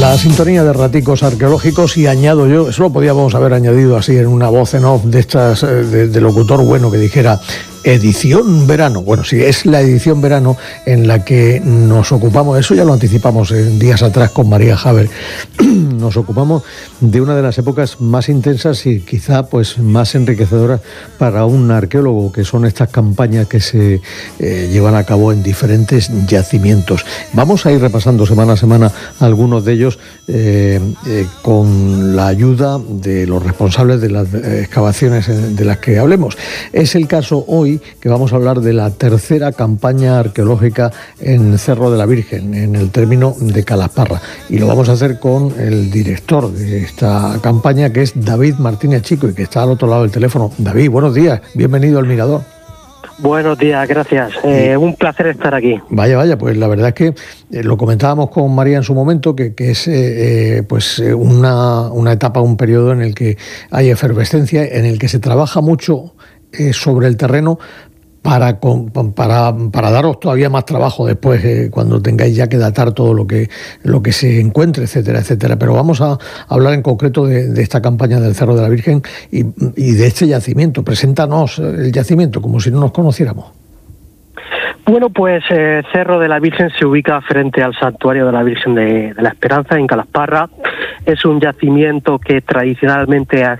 La sintonía de raticos arqueológicos, y añado yo, eso lo podíamos haber añadido así en una voz en off de estas de locutor bueno que dijera edición verano. Bueno, sí, es la edición verano en la que nos ocupamos, eso ya lo anticipamos días atrás con María Haber, nos ocupamos de una de las épocas más intensas y quizá pues más enriquecedoras para un arqueólogo, que son estas campañas que se llevan a cabo en diferentes yacimientos. Vamos a ir repasando semana a semana algunos de ellos con la ayuda de los responsables de las excavaciones de las que hablemos. Es el caso hoy que vamos a hablar de la tercera campaña arqueológica en Cerro de la Virgen, en el término de Calasparra, y lo vamos a hacer con el director de esta campaña, que es David Martínez Chico, y que está al otro lado del teléfono. David, buenos días, bienvenido al Mirador. Buenos días, gracias. Un placer estar aquí. Vaya, pues la verdad es que lo comentábamos con María en su momento, que es una etapa, un periodo en el que hay efervescencia, en el que se trabaja mucho sobre el terreno para daros todavía más trabajo después, cuando tengáis ya que datar todo lo que se encuentre, etcétera. Pero vamos a hablar en concreto de esta campaña del Cerro de la Virgen y de este yacimiento. Preséntanos el yacimiento como si no nos conociéramos. Bueno, pues Cerro de la Virgen se ubica frente al Santuario de la Virgen de la Esperanza, en Calasparra. Es un yacimiento que tradicionalmente ha